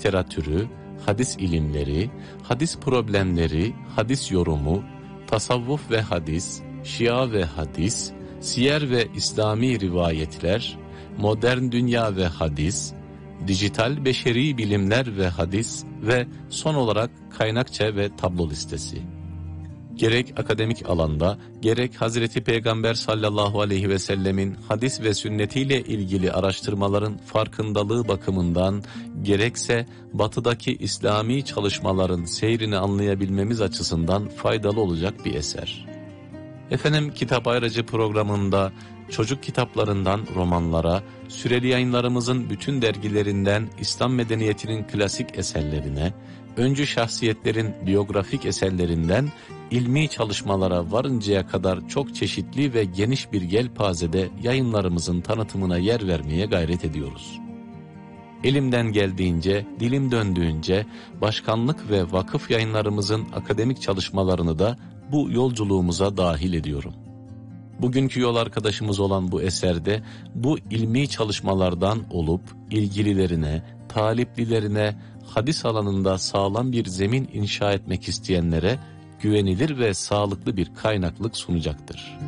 literatürü, hadis ilimleri, hadis problemleri, hadis yorumu, tasavvuf ve hadis, şia ve hadis, siyer ve İslami rivayetler, modern dünya ve hadis, dijital beşeri bilimler ve hadis ve son olarak kaynakça ve tablo listesi. Gerek akademik alanda, gerek Hazreti Peygamber sallallahu aleyhi ve sellemin hadis ve sünnetiyle ilgili araştırmaların farkındalığı bakımından, gerekse batıdaki İslami çalışmaların seyrini anlayabilmemiz açısından faydalı olacak bir eser. Efendim, Kitap Ayracı programında çocuk kitaplarından romanlara, süreli yayınlarımızın bütün dergilerinden İslam medeniyetinin klasik eserlerine, öncü şahsiyetlerin biyografik eserlerinden ilmi çalışmalara varıncaya kadar çok çeşitli ve geniş bir yelpazede yayınlarımızın tanıtımına yer vermeye gayret ediyoruz. Elimden geldiğince, dilim döndüğünce başkanlık ve vakıf yayınlarımızın akademik çalışmalarını da bu yolculuğumuza dahil ediyorum. Bugünkü yol arkadaşımız olan bu eserde bu ilmi çalışmalardan olup ilgililerine, taliplilerine, hadis alanında sağlam bir zemin inşa etmek isteyenlere güvenilir ve sağlıklı bir kaynaklık sunacaktır.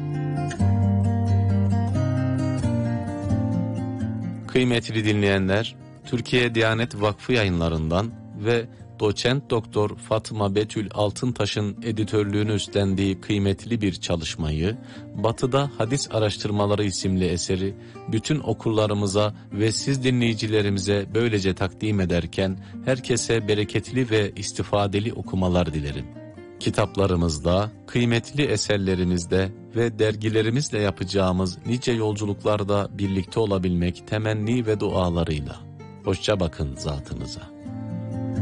Kıymetli dinleyenler, Türkiye Diyanet Vakfı yayınlarından ve Doçent Doktor Fatma Betül Altıntaş'ın editörlüğünü üstlendiği kıymetli bir çalışmayı, Batı'da Hadis Araştırmaları isimli eseri bütün okurlarımıza ve siz dinleyicilerimize böylece takdim ederken herkese bereketli ve istifadeli okumalar dilerim. Kitaplarımızda, kıymetli eserlerimizde ve dergilerimizle yapacağımız nice yolculuklarda birlikte olabilmek temenni ve dualarıyla. Hoşça bakın zatınıza.